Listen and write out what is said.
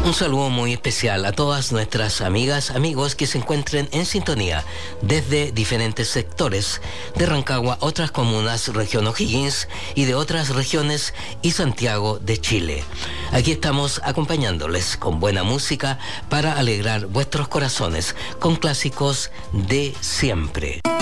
Un saludo muy especial a todas nuestras amigas, amigos que se encuentren en sintonía desde diferentes sectores de Rancagua, otras comunas, región O'Higgins y de otras regiones y Santiago de Chile. Aquí estamos acompañándoles con buena música para alegrar vuestros corazones con clásicos de siempre.